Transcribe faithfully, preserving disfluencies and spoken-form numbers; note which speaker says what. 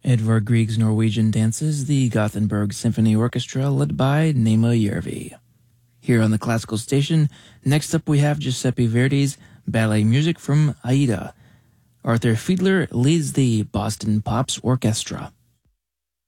Speaker 1: Edvard Grieg's Norwegian dances the Gothenburg Symphony Orchestra led by Nema Järvi. Here on the classical station, next up we have Giuseppe Verdi's ballet music from Aida. Arthur Fiedler leads the Boston Pops Orchestra.